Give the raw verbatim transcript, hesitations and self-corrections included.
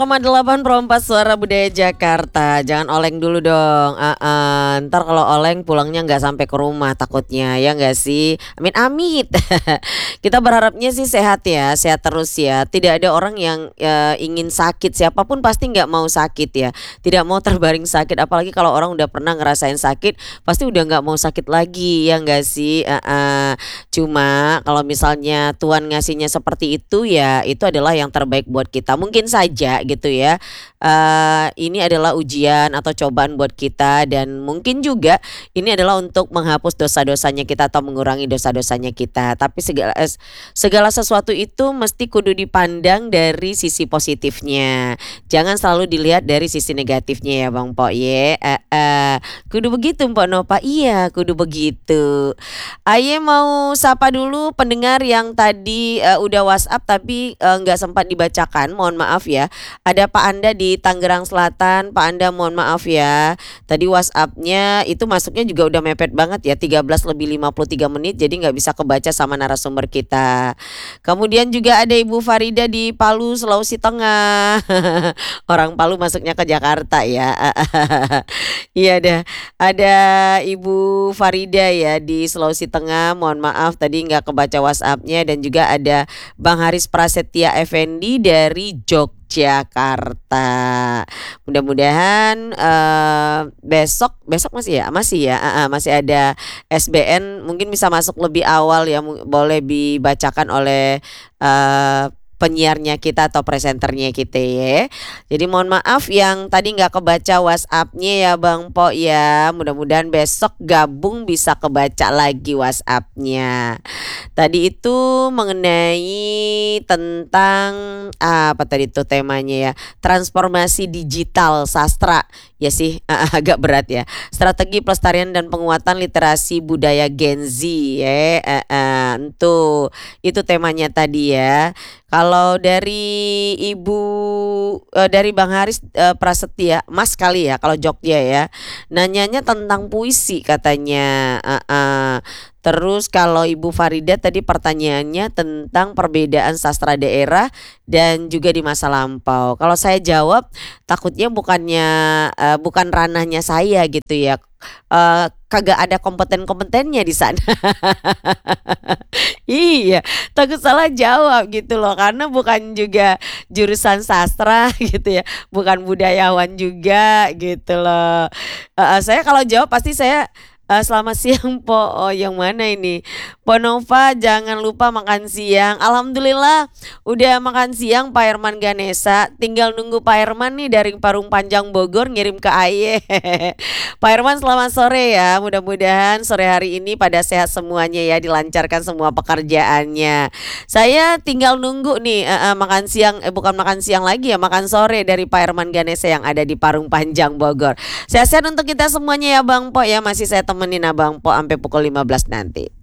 koma delapan Pro empat Suara Budaya Jakarta. Jangan oleng dulu dong. Heeh. Ntar kalau oleng pulangnya nggak sampai ke rumah takutnya, ya nggak sih? Amin amit. Kita berharapnya sih sehat ya, sehat terus ya. Tidak ada orang yang eh, ingin sakit. Siapapun pasti nggak mau sakit ya. Tidak mau terbaring sakit. Apalagi kalau orang udah pernah ngerasain sakit, pasti udah nggak mau sakit lagi, ya nggak sih? Heeh. Cuma kalau misalnya Tuhan ngasihnya seperti itu ya, itu adalah yang terbaik buat kita. Mungkin saja gitu ya. Eh, ini adalah ujian atau cobaan buat kita, dan mungkin juga ini adalah untuk menghapus dosa-dosanya kita atau mengurangi dosa-dosanya kita. Tapi segala eh, segala sesuatu itu mesti kudu dipandang dari sisi positifnya. Jangan selalu dilihat dari sisi negatifnya ya Bang Po ye. Eh, eh. Kudu begitu Mpok Nova. Iya, kudu begitu. Aye mau sapa dulu pendengar yang tadi eh, udah WhatsApp tapi eh, nggak sempat dibacakan. Mohon maaf ya. Ada Pak Anda di Tangerang Selatan. Pak Anda mohon maaf ya. Tadi WhatsAppnya itu masuknya juga udah mepet banget ya, tiga belas lebih lima puluh tiga menit, jadi nggak bisa kebaca sama narasumber kita. Kemudian juga ada Ibu Farida di Palu, Sulawesi Tengah. Orang Palu masuknya ke Jakarta ya. Iya dah. Ada Ibu Farida ya di Sulawesi Tengah. Mohon maaf tadi nggak kebaca WhatsAppnya. Dan juga ada Bang Haris Prasetya Effendi dari Yogyakarta. Mudah-mudahan uh, besok besok masih ya masih ya uh, uh, masih ada S B N, mungkin bisa masuk lebih awal ya, boleh dibacakan oleh uh, penyiarnya kita atau presenternya kita ya. Jadi mohon maaf yang tadi nggak kebaca WhatsAppnya ya Bang Po ya. Mudah-mudahan besok gabung bisa kebaca lagi WhatsAppnya. Tadi itu mengenai tentang apa tadi itu temanya ya, transformasi digital sastra ya sih. Agak berat ya, strategi pelestarian dan penguatan literasi budaya Gen Z ya. Uh, uh, tuh itu temanya tadi ya. Kalau dari Ibu uh, dari Bang Haris uh, Prasetya, Mas kali ya kalau Jogja ya, nanyanya tentang puisi katanya. Uh, uh. Terus kalau Ibu Farida tadi pertanyaannya tentang perbedaan sastra daerah dan juga di masa lampau. Kalau saya jawab takutnya bukannya uh, bukan ranahnya saya gitu ya. Uh, kagak ada kompeten-kompetennya di sana. Iya, takut salah jawab gitu loh, karena bukan juga jurusan sastra gitu ya, bukan budayawan juga gitu loh. Uh, saya kalau jawab pasti saya Uh, selamat siang Po. Oh yang mana ini? Po Nova jangan lupa makan siang. Alhamdulillah udah makan siang Pak Herman Ganesa. Tinggal nunggu Pak Herman nih dari Parung Panjang Bogor ngirim ke Aye. Pak Herman selamat sore ya. Mudah-mudahan sore hari ini pada sehat semuanya ya, dilancarkan semua pekerjaannya. Saya tinggal nunggu nih uh, uh, makan siang eh bukan makan siang lagi ya, makan sore dari Pak Herman Ganesa yang ada di Parung Panjang Bogor. Sehat-sehat untuk kita semuanya ya Bang Po ya. Masih saya temenin Abang Po sampai pukul lima belas nanti.